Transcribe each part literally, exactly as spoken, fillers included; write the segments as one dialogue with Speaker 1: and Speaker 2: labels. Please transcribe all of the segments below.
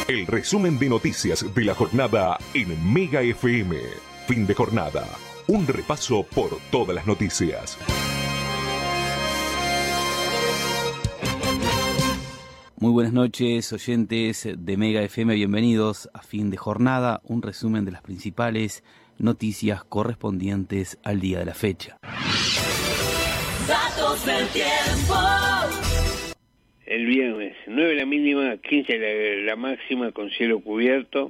Speaker 1: El resumen de noticias de la jornada en Mega F M. Fin de jornada. Un repaso por todas las noticias.
Speaker 2: Muy buenas noches, oyentes de Mega F M. Bienvenidos a Fin de jornada. Un resumen de las principales noticias correspondientes al día de la fecha.
Speaker 3: Datos del tiempo.
Speaker 4: El viernes, nueve la mínima, quince la, la máxima con cielo cubierto.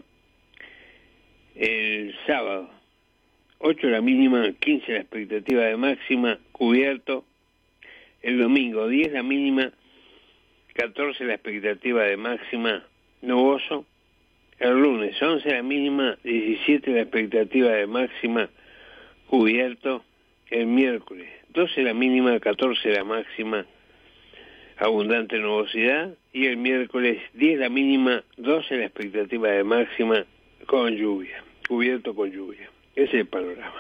Speaker 4: El sábado, ocho la mínima, quince la expectativa de máxima, cubierto. El domingo, diez la mínima, catorce la expectativa de máxima, nuboso. El lunes, once la mínima, diecisiete la expectativa de máxima, cubierto. El miércoles, doce la mínima, catorce la máxima, abundante nubosidad. Y el miércoles, diez la mínima, doce la expectativa de máxima, con lluvia, cubierto con lluvia. Ese es el panorama.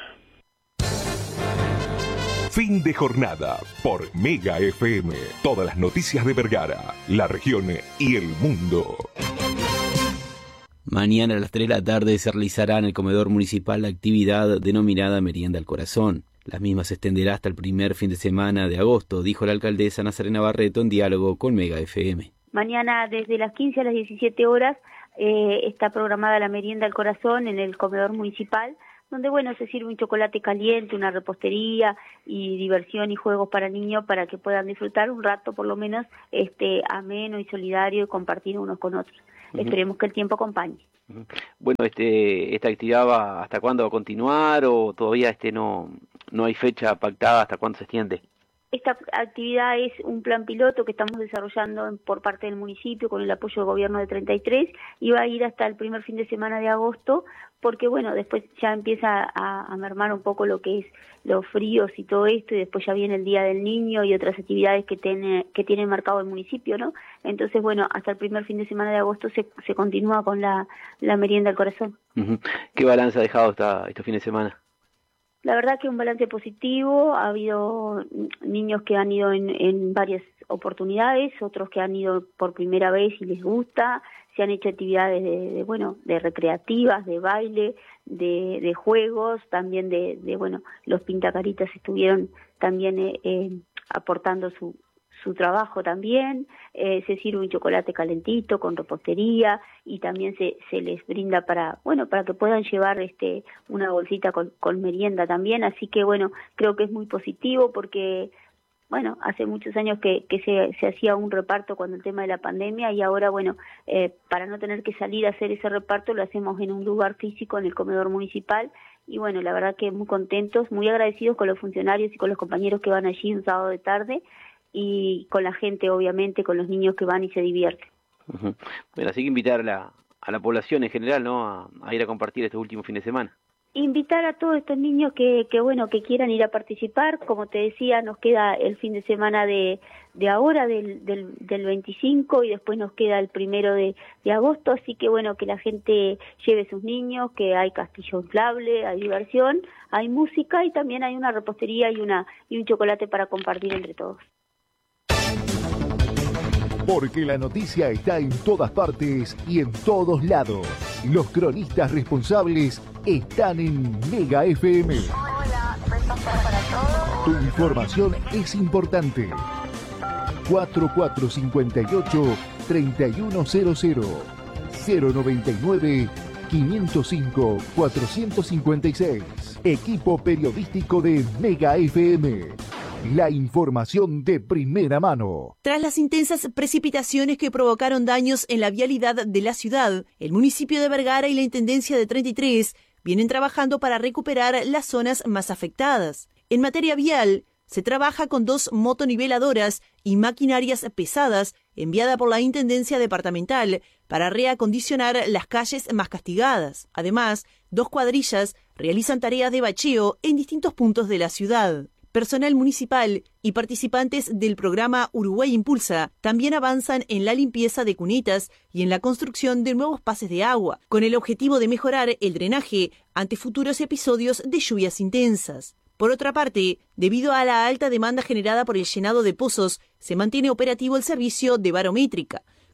Speaker 1: Fin de jornada por Mega F M. Todas las noticias de Vergara, la región y el mundo.
Speaker 2: Mañana a las tres de la tarde se realizará en el comedor municipal la actividad denominada Merienda al Corazón. La misma se extenderá hasta el primer fin de semana de agosto, dijo la alcaldesa Nazarena Barreto en diálogo con Mega F M.
Speaker 5: Mañana desde las quince a las diecisiete horas eh, está programada la Merienda al Corazón en el comedor municipal, donde bueno se sirve un chocolate caliente, una repostería y diversión y juegos para niños para que puedan disfrutar un rato por lo menos este ameno y solidario y compartir unos con otros. Uh-huh. Esperemos que el tiempo acompañe.
Speaker 6: Uh-huh. Bueno, este esta actividad va hasta cuándo va a continuar o todavía este no no hay fecha pactada hasta cuándo se extiende.
Speaker 5: Esta actividad es un plan piloto que estamos desarrollando por parte del municipio con el apoyo del gobierno de treinta y tres y va a ir hasta el primer fin de semana de agosto porque bueno, después ya empieza a, a mermar un poco lo que es los fríos y todo esto y después ya viene el Día del Niño y otras actividades que tiene que tiene marcado el municipio, ¿no? Entonces bueno, hasta el primer fin de semana de agosto se, se continúa con la, la Merienda al Corazón.
Speaker 6: Uh-huh. ¿Qué balance ha dejado esta, este fin de semana?
Speaker 5: La verdad que un balance positivo, ha habido niños que han ido en, en varias oportunidades, otros que han ido por primera vez y les gusta, se han hecho actividades de, de bueno, de recreativas, de baile, de, de juegos, también de, de bueno, los pintacaritas estuvieron también eh, eh, aportando su su trabajo también, eh, se sirve un chocolate calentito con repostería y también se, se les brinda para, bueno, para que puedan llevar este una bolsita con, con merienda también, así que bueno, creo que es muy positivo porque, bueno, hace muchos años que, que se, se hacía un reparto cuando el tema de la pandemia y ahora, bueno, eh, para no tener que salir a hacer ese reparto lo hacemos en un lugar físico, en el comedor municipal y bueno, la verdad que muy contentos, muy agradecidos con los funcionarios y con los compañeros que van allí un sábado de tarde y con la gente, obviamente, con los niños que van y se divierten.
Speaker 6: Uh-huh. Bueno, así que invitar a la, a la población en general, ¿no?, a, a ir a compartir este último fin de semana.
Speaker 5: Invitar a todos estos niños que, que bueno, que quieran ir a participar. Como te decía, nos queda el fin de semana de, de ahora, del, del, del veinticinco, y después nos queda el primero de, de agosto, así que bueno, que la gente lleve sus niños, que hay castillo inflable, hay diversión, hay música y también hay una repostería y, una, y un chocolate para compartir entre todos.
Speaker 7: Porque la noticia está en todas partes y en todos lados. Los cronistas responsables están en Mega F M.
Speaker 8: Hola, para todos.
Speaker 7: Tu información es importante. cuatro cuatro cinco ocho, tres uno cero cero, cero noventa y nueve, quinientos cinco, cuatrocientos cincuenta y seis. Equipo periodístico de Mega F M. La información de primera mano.
Speaker 9: Tras las intensas precipitaciones que provocaron daños en la vialidad de la ciudad, el municipio de Vergara y la Intendencia de treinta y tres vienen trabajando para recuperar las zonas más afectadas. En materia vial, se trabaja con dos motoniveladoras y maquinarias pesadas enviada por la Intendencia Departamental para reacondicionar las calles más castigadas. Además, dos cuadrillas realizan tareas de bacheo en distintos puntos de la ciudad. Personal municipal y participantes del programa Uruguay Impulsa también avanzan en la limpieza de cunetas y en la construcción de nuevos pases de agua, con el objetivo de mejorar el drenaje ante futuros episodios de lluvias intensas. Por otra parte, debido a la alta demanda generada por el llenado de pozos, se mantiene operativo el servicio de barométrica,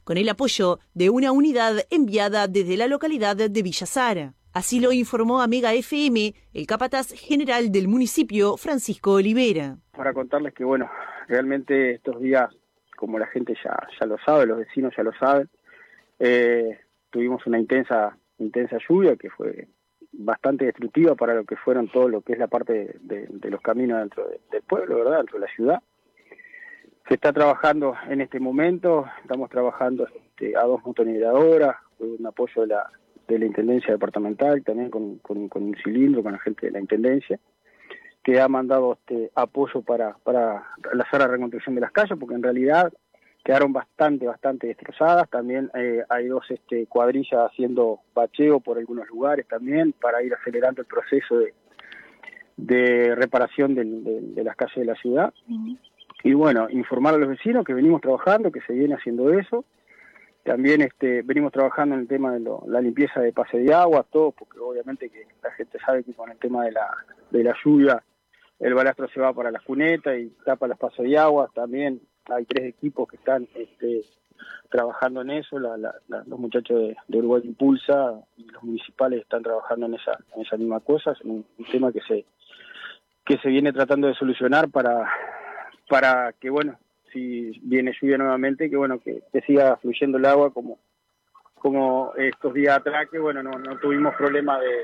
Speaker 9: con el apoyo de una unidad enviada desde la localidad de Villa Sara. Así lo informó a Mega F M el capataz general del municipio, Francisco Olivera.
Speaker 3: Para contarles que, bueno, realmente estos días, como la gente ya, ya lo sabe, los vecinos ya lo saben, eh, tuvimos una intensa, intensa lluvia que fue bastante destructiva para lo que fueron todo lo que es la parte de, de, de los caminos dentro de, del pueblo, ¿verdad?, dentro de la ciudad. Se está trabajando en este momento, estamos trabajando este, a dos motoniveladoras, un apoyo de la, de la Intendencia Departamental, también con, con, con un cilindro, con la gente de la Intendencia, que ha mandado este apoyo para, para hacer la reconstrucción de las calles, porque en realidad quedaron bastante, bastante destrozadas. También eh, hay dos este, cuadrillas haciendo bacheo por algunos lugares también, para ir acelerando el proceso de, de reparación de, de, de las calles de la ciudad. Uh-huh. Y bueno, informar a los vecinos que venimos trabajando, que se viene haciendo eso. También este, venimos trabajando en el tema de lo, la limpieza de pase de agua, todo, porque obviamente que la gente sabe que con el tema de la, de la lluvia, el balastro se va para las cunetas y tapa los pasos de agua. También hay tres equipos que están este, trabajando en eso, la, la, la, los muchachos de, de Uruguay Impulsa y los municipales están trabajando en esa, en esa misma cosa. Es un, un tema que se, que se viene tratando de solucionar para, para que, bueno, si viene lluvia nuevamente, que bueno, que, que siga fluyendo el agua como, como estos días atrás, que bueno, no, no tuvimos problema de...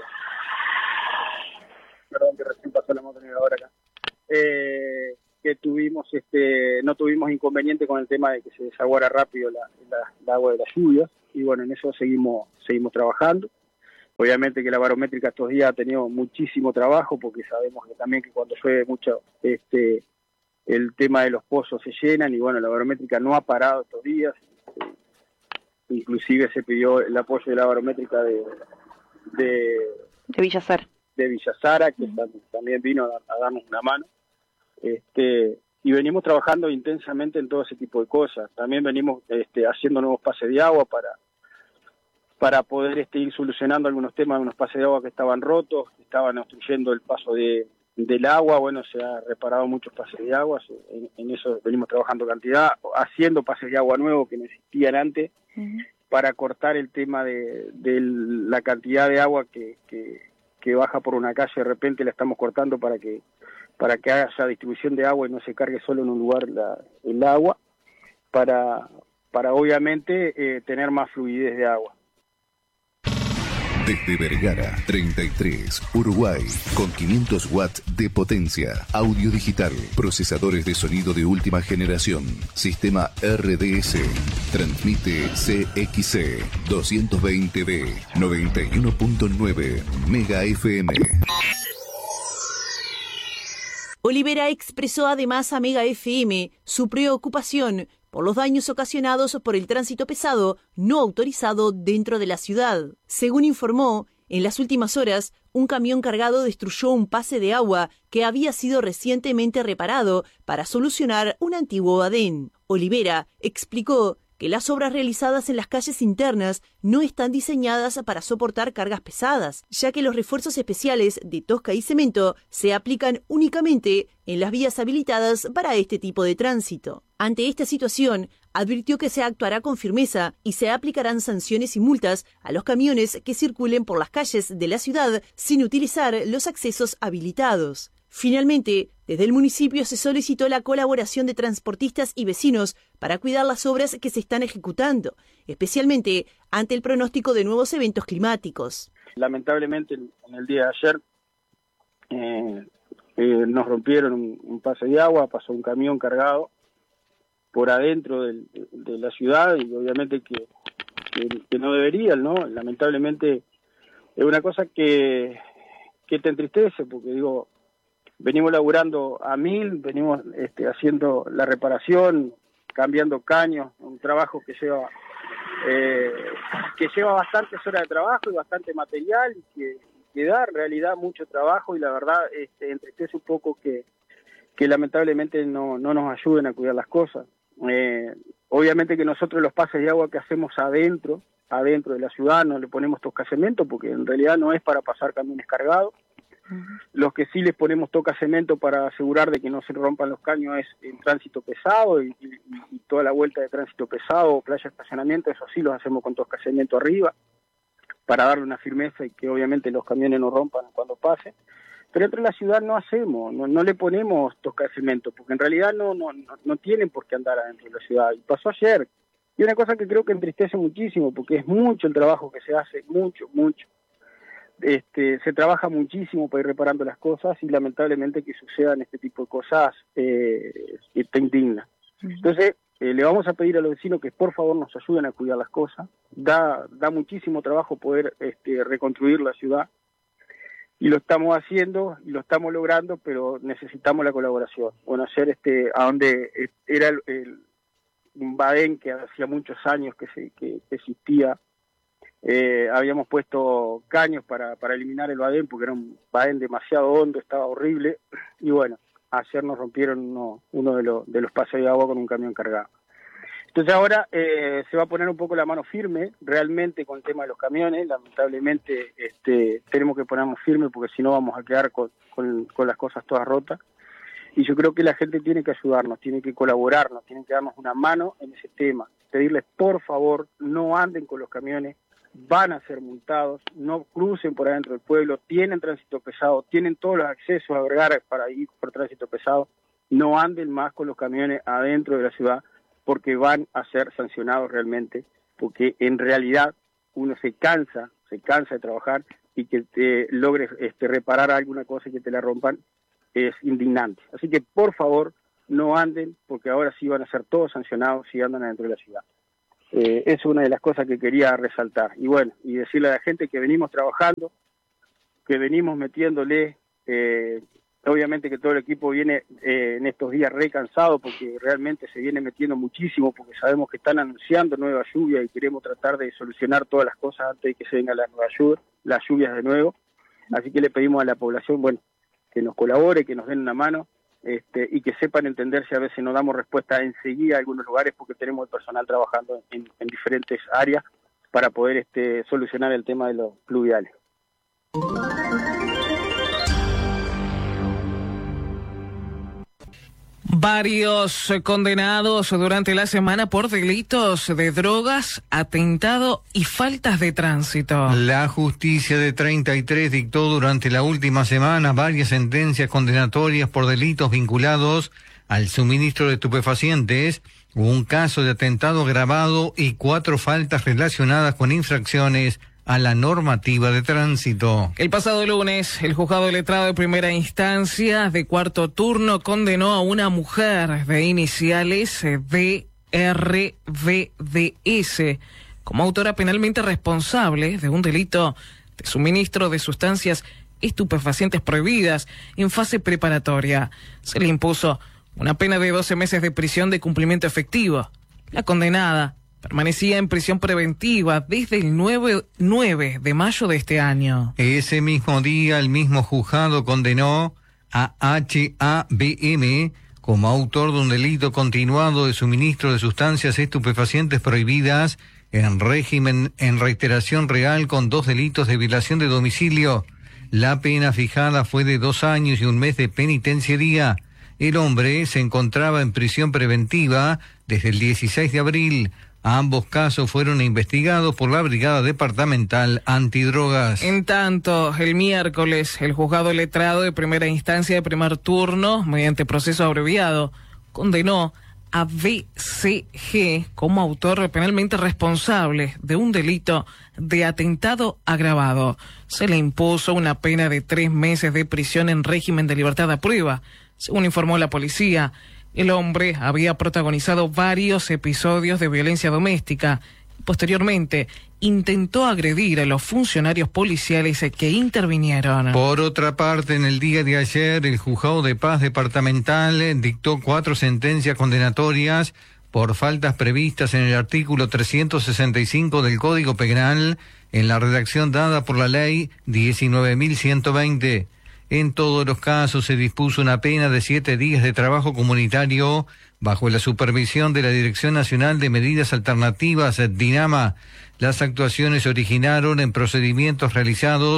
Speaker 3: Perdón, que recién pasó la motonivadora acá. Eh, que tuvimos, este, no tuvimos inconveniente con el tema de que se desaguara rápido la, la, la agua de las lluvias, y bueno, en eso seguimos, seguimos trabajando. Obviamente que la barométrica estos días ha tenido muchísimo trabajo, porque sabemos que también que cuando llueve mucho, este, el tema de los pozos se llenan, y bueno, la barométrica no ha parado estos días. Este, inclusive se pidió el apoyo de la barométrica de de,
Speaker 10: de Villa Sara.
Speaker 3: de Villa Sara, que uh-huh. también vino a, a darnos una mano. Este, y venimos trabajando intensamente en todo ese tipo de cosas. También venimos este, haciendo nuevos pases de agua para para poder este, ir solucionando algunos temas, algunos pases de agua que estaban rotos, que estaban obstruyendo el paso de, del agua. Bueno, se ha reparado muchos pases de agua, en, en eso venimos trabajando cantidad, haciendo pases de agua nuevos que no existían antes, uh-huh. para cortar el tema de, de la cantidad de agua que, que, que baja por una calle. De repente la estamos cortando para que para que haya distribución de agua y no se cargue solo en un lugar la, el agua, para, para obviamente eh, tener más fluidez de agua.
Speaker 7: Desde Vergara, treinta y tres, Uruguay, con quinientos watts de potencia, audio digital, procesadores de sonido de última generación, sistema R D S, transmite C X C doscientos veinte B, noventa y uno punto nueve Mega F M.
Speaker 9: Olivera expresó además a Mega F M su preocupación por los daños ocasionados por el tránsito pesado no autorizado dentro de la ciudad. Según informó, en las últimas horas, un camión cargado destruyó un pase de agua que había sido recientemente reparado para solucionar un antiguo adén. Olivera explicó que las obras realizadas en las calles internas no están diseñadas para soportar cargas pesadas, ya que los refuerzos especiales de tosca y cemento se aplican únicamente en las vías habilitadas para este tipo de tránsito. Ante esta situación, advirtió que se actuará con firmeza y se aplicarán sanciones y multas a los camiones que circulen por las calles de la ciudad sin utilizar los accesos habilitados. Finalmente, desde el municipio se solicitó la colaboración de transportistas y vecinos para cuidar las obras que se están ejecutando, especialmente ante el pronóstico de nuevos eventos climáticos.
Speaker 3: Lamentablemente, en el día de ayer eh, eh, nos rompieron un, un pase de agua, pasó un camión cargado por adentro del, de, de la ciudad, y obviamente que, que, que no deberían, ¿no? Lamentablemente es una cosa que, que te entristece, porque digo, venimos laburando a mil, venimos este, haciendo la reparación, cambiando caños, un trabajo que lleva eh, que lleva bastantes horas de trabajo y bastante material, y que, que da en realidad mucho trabajo, y la verdad este, entristece un poco que, que lamentablemente no, no nos ayuden a cuidar las cosas. Eh, obviamente que nosotros los pases de agua que hacemos adentro, adentro de la ciudad, no le ponemos toscacemento, porque en realidad no es para pasar camiones cargados. Uh-huh. Los que sí les ponemos toca cemento para asegurar de que no se rompan los caños es en tránsito pesado y, y, y toda la vuelta de tránsito pesado, playa de estacionamiento, eso sí los hacemos con toca cemento arriba para darle una firmeza y que obviamente los camiones no rompan cuando pasen. Pero dentro de la ciudad no hacemos, no, no le ponemos toca cemento, porque en realidad no, no, no, no tienen por qué andar adentro de la ciudad. Y pasó ayer. Y una cosa que creo que entristece muchísimo, porque es mucho el trabajo que se hace, mucho, mucho. Este, se trabaja muchísimo para ir reparando las cosas y lamentablemente que sucedan este tipo de cosas eh, te indigna. Entonces, eh, le vamos a pedir a los vecinos que por favor nos ayuden a cuidar las cosas. Da, da muchísimo trabajo poder este, reconstruir la ciudad. Y lo estamos haciendo, y lo estamos logrando, pero necesitamos la colaboración. Bueno, ayer este, a donde era el, el, un badén que hacía muchos años que, se, que, que existía, eh, habíamos puesto caños para, para eliminar el badén, porque era un badén demasiado hondo, estaba horrible, y bueno, ayer nos rompieron uno, uno de, los, de los pasos de agua con un camión cargado. Entonces ahora eh, se va a poner un poco la mano firme realmente con el tema de los camiones. Lamentablemente este, tenemos que ponernos firme porque si no vamos a quedar con, con, con las cosas todas rotas. Y yo creo que la gente tiene que ayudarnos, tiene que colaborarnos, tiene que darnos una mano en ese tema. Pedirles por favor, no anden con los camiones, van a ser multados, no crucen por adentro del pueblo, tienen tránsito pesado, tienen todos los accesos a Vergara para ir por tránsito pesado, no anden más con los camiones adentro de la ciudad, porque van a ser sancionados realmente, porque en realidad uno se cansa, se cansa de trabajar y que te logres este, reparar alguna cosa y que te la rompan es indignante. Así que por favor no anden, porque ahora sí van a ser todos sancionados si andan adentro de la ciudad. Eh, es una de las cosas que quería resaltar. Y bueno, y decirle a la gente que venimos trabajando, que venimos metiéndole... Eh, Obviamente que todo el equipo viene eh, en estos días re cansado porque realmente se viene metiendo muchísimo porque sabemos que están anunciando nueva lluvia y queremos tratar de solucionar todas las cosas antes de que se vengan las nuevas lluvias, las lluvias de nuevo. Así que le pedimos a la población, bueno, que nos colabore, que nos den una mano este, y que sepan entender si a veces no damos respuesta enseguida a algunos lugares porque tenemos el personal trabajando en, en diferentes áreas para poder este, solucionar el tema de los pluviales.
Speaker 10: Varios condenados durante la semana por delitos de drogas, atentado y faltas de tránsito.
Speaker 11: La justicia de treinta y tres dictó durante la última semana varias sentencias condenatorias por delitos vinculados al suministro de estupefacientes, un caso de atentado agravado y cuatro faltas relacionadas con infracciones a la normativa de tránsito.
Speaker 10: El pasado lunes, el juzgado letrado de primera instancia de cuarto turno condenó a una mujer de iniciales D R V D S como autora penalmente responsable de un delito de suministro de sustancias estupefacientes prohibidas en fase preparatoria. Se le impuso una pena de doce meses de prisión de cumplimiento efectivo. La condenada permanecía en prisión preventiva desde el nueve de mayo de este año.
Speaker 11: Ese mismo día, el mismo juzgado condenó a H A B M como autor de un delito continuado de suministro de sustancias estupefacientes prohibidas en régimen en reiteración real con dos delitos de violación de domicilio. La pena fijada fue de dos años y un mes de penitenciaría. El hombre se encontraba en prisión preventiva desde el dieciséis de abril. Ambos casos fueron investigados por la Brigada Departamental Antidrogas.
Speaker 10: En tanto, el miércoles, el juzgado letrado de primera instancia de primer turno, mediante proceso abreviado, condenó a B C G como autor penalmente responsable de un delito de atentado agravado. Se le impuso una pena de tres meses de prisión en régimen de libertad a prueba. Según informó la policía, el hombre había protagonizado varios episodios de violencia doméstica. Posteriormente, intentó agredir a los funcionarios policiales que intervinieron.
Speaker 11: Por otra parte, en el día de ayer, el Juzgado de Paz Departamental dictó cuatro sentencias condenatorias por faltas previstas en el artículo trescientos sesenta y cinco del Código Penal, en la redacción dada por la Ley diecinueve mil ciento veinte. En todos los casos se dispuso una pena de siete días de trabajo comunitario bajo la supervisión de la Dirección Nacional de Medidas Alternativas, DINAMA. Las actuaciones se originaron en procedimientos realizados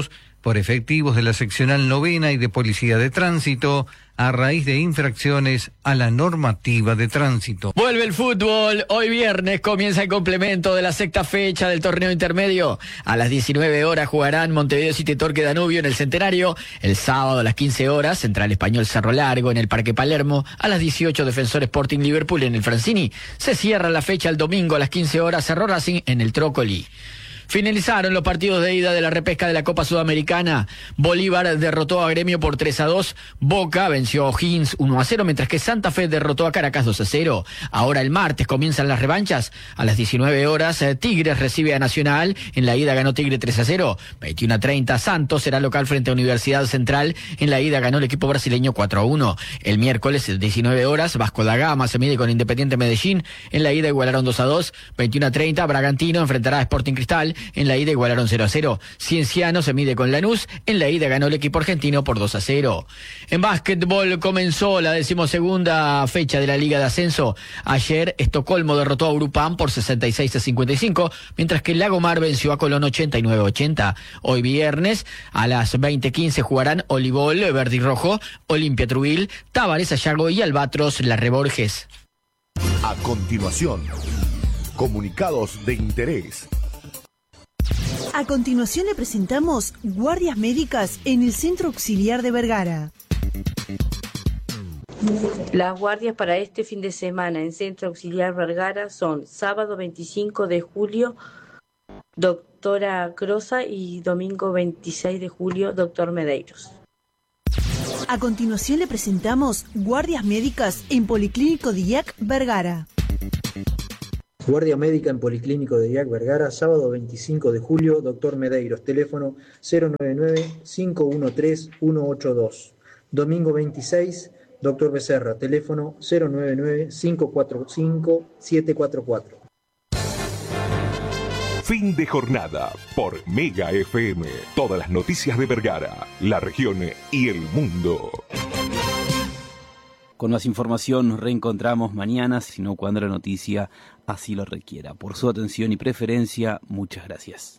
Speaker 11: por efectivos de la seccional novena y de Policía de Tránsito a raíz de infracciones a la normativa de tránsito.
Speaker 12: Vuelve el fútbol. Hoy viernes comienza el complemento de la sexta fecha del torneo intermedio. A las diecinueve horas jugarán Montevideo City Torque Danubio en el Centenario. El sábado a las quince horas Central Español Cerro Largo en el Parque Palermo. A las dieciocho Defensor Sporting Liverpool en el Francini. Se cierra la fecha el domingo a las quince horas Cerro Racing en el Trócoli. Finalizaron los partidos de ida de la repesca de la Copa Sudamericana. Bolívar derrotó a Gremio por tres a dos. Boca venció a O'Higgins uno a cero, mientras que Santa Fe derrotó a Caracas dos a cero. Ahora el martes comienzan las revanchas. A las diecinueve horas, Tigres recibe a Nacional. En la ida ganó Tigre tres a cero. veintiuno a treinta, Santos será local frente a Universidad Central. En la ida ganó el equipo brasileño cuatro a uno. El miércoles, diecinueve horas, Vasco da Gama se mide con Independiente Medellín. En la ida igualaron dos a dos. veintiuno a treinta, Bragantino enfrentará a Sporting Cristal. En la ida igualaron cero a cero. Cienciano se mide con Lanús. En la ida ganó el equipo argentino por dos a cero. En básquetbol comenzó la decimosegunda fecha de la Liga de Ascenso. Ayer Estocolmo derrotó a Urupán por sesenta y seis a cincuenta y cinco, mientras que Lagomar venció a Colón ochenta y nueve a ochenta. Hoy viernes a las veinte quince jugarán Olivol, Verde y Rojo, Olimpia Trubil, Tabaré Sayago y Albatros La Reborges.
Speaker 7: A continuación, comunicados de interés.
Speaker 9: A continuación le presentamos guardias médicas en el Centro Auxiliar de Vergara.
Speaker 13: Las guardias para este fin de semana en Centro Auxiliar Vergara son sábado veinticinco de julio, doctora Crosa, y domingo veintiséis de julio, doctor Medeiros.
Speaker 9: A continuación le presentamos guardias médicas en Policlínico Diac Vergara.
Speaker 14: Guardia médica en Policlínico de Diac Vergara, sábado veinticinco de julio, doctor Medeiros, teléfono cero nueve nueve, cinco uno tres, uno ocho dos. Domingo veintiséis, doctor Becerra, teléfono cero nueve nueve, cinco cuatro cinco, siete cuatro cuatro.
Speaker 1: Fin de jornada por Mega F M. Todas las noticias de Vergara, la región y el mundo.
Speaker 2: Con más información nos reencontramos mañana, sino cuando la noticia así lo requiera. Por su atención y preferencia, muchas gracias.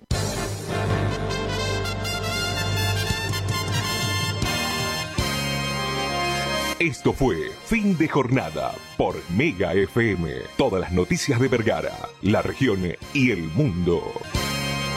Speaker 1: Esto fue Fin de Jornada por Mega F M. Todas las noticias de Vergara, la región y el mundo.